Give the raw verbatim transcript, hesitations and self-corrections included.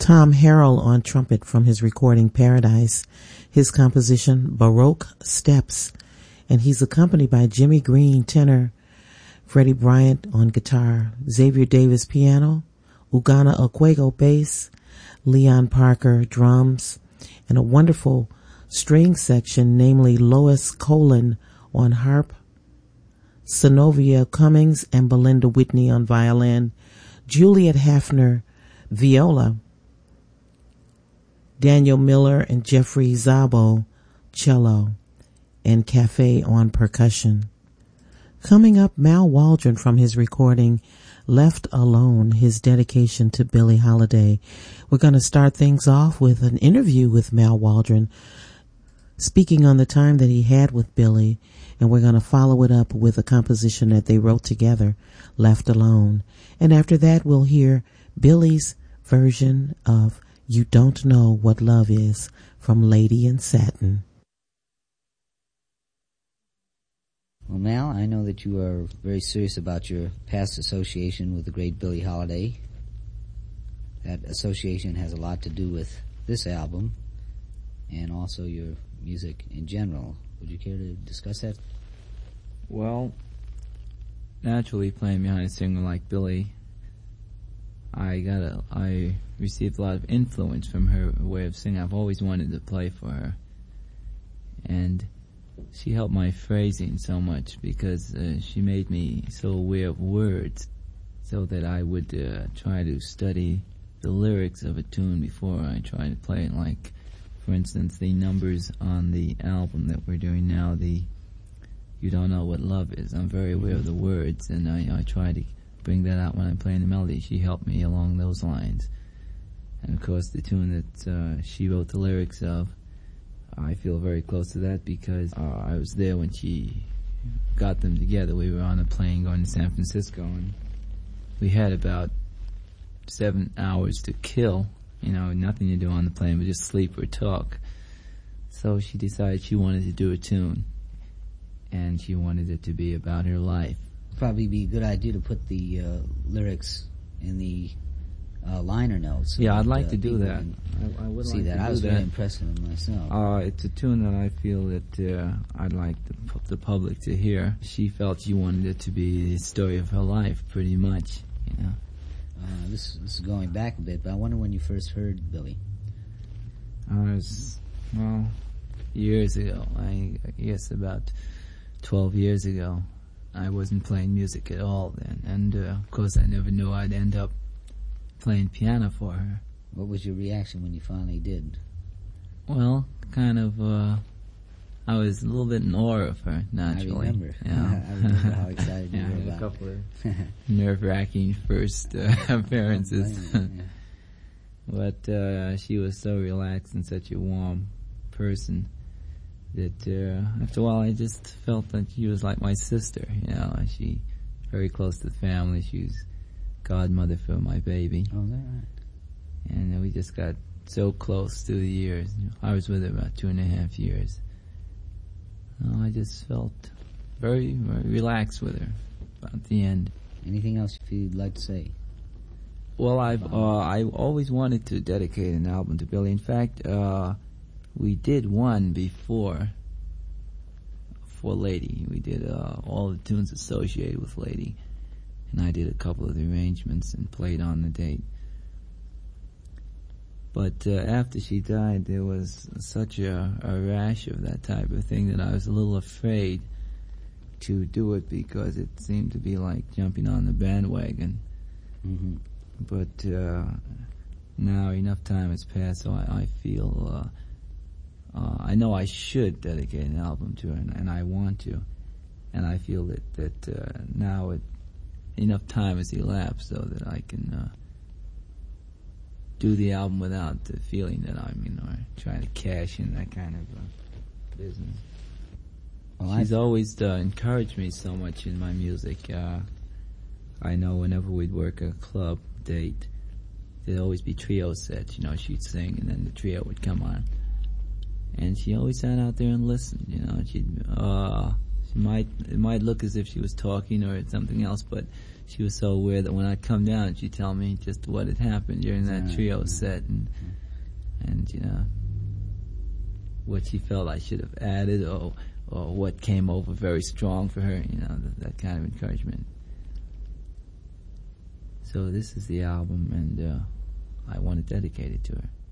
Tom Harrell on trumpet from his recording Paradise, his composition Baroque Steps, and he's accompanied by Jimmy Green tenor, Freddie Bryant on guitar, Xavier Davis piano, Ugana Okwego bass, Leon Parker drums, and a wonderful string section, namely Lois Colin on harp, Synovia Cummings and Belinda Whitney on violin, Juliet Hafner viola, Daniel Miller and Jeffrey Zabo cello, and Cafe on percussion. Coming up, Mal Waldron from his recording Left Alone, his dedication to Billie Holiday. We're going to start things off with an interview with Mal Waldron, speaking on the time that he had with Billie, and we're going to follow it up with a composition that they wrote together, Left Alone. And after that, we'll hear Billie's version of You Don't Know What Love Is from Lady in Satin. Well, Mal, I know that you are very serious about your past association with the great Billie Holiday. That association has a lot to do with this album and also your music in general. Would you care to discuss that? Well, naturally, playing behind a singer like Billie, I got a, I received a lot of influence from her way of singing. I've always wanted to play for her, and she helped my phrasing so much because uh, she made me so aware of words, so that I would uh, try to study the lyrics of a tune before I try to play it. Like, for instance, the numbers on the album that we're doing now, the You Don't Know What Love Is. I'm very aware of the words, and I, I try to bring that out when I'm playing the melody. She helped me along those lines. And of course, the tune that uh, she wrote the lyrics of, I feel very close to that because uh, I was there when she got them together. We were on a plane going to San Francisco, and we had about seven hours to kill. You know, nothing to do on the plane but just sleep or talk. So she decided she wanted to do a tune, and she wanted it to be about her life. Probably be a good idea to put the uh, lyrics in the uh, liner notes. So yeah, I'd that, like uh, to do that. I, I would see like that. to I do was that. very impressed with it myself. Uh, it's a tune that I feel that uh, I'd like the, the public to hear. She felt she wanted it to be the story of her life, pretty much. You know. Uh, this, this is going back a bit, but I wonder when you first heard Billie. I was, well, years ago. I, I guess about twelve years ago. I wasn't playing music at all then, and uh, of course I never knew I'd end up playing piano for her. What was your reaction when you finally did? Well, kind of, uh, I was a little bit in awe of her, naturally. I remember. Yeah. I remember how excited you yeah, were I had about a couple of nerve-wracking first uh, appearances. Yeah. But uh, she was so relaxed and such a warm person that uh, after a while I just felt that she was like my sister. You know, she very close to the family. She was godmother for my baby. Oh, is that right? And we just got so close through the years. I was with her about two and a half years. Oh, I just felt very, very relaxed with her about the end. Anything else you'd like to say? Well, I've uh, I always wanted to dedicate an album to Billie. In fact, uh, we did one before for Lady. We did uh, all the tunes associated with Lady, and I did a couple of the arrangements and played on the date. But uh, after she died, there was such a, a rash of that type of thing that I was a little afraid to do it because it seemed to be like jumping on the bandwagon. Mm-hmm. But uh, now enough time has passed, so I, I feel uh, uh, I know I should dedicate an album to her, and, and I want to, and I feel that that uh, now it, enough time has elapsed so that I can uh, do the album without the feeling that I'm, you know, trying to cash in that kind of uh, business. Well, She's I've always uh, encouraged me so much in my music. Uh, I know whenever we'd work a club date, there'd always be trio sets. You know, she'd sing and then the trio would come on. And she always sat out there and listened, you know. She'd, uh, she might, it might look as if she was talking or something else, but she was so aware that when I'd come down, she'd tell me just what had happened during that trio set, and and you know what she felt I should have added, or or what came over very strong for her. You know, that, that kind of encouragement. So this is the album, and uh, I want to dedicate it to her.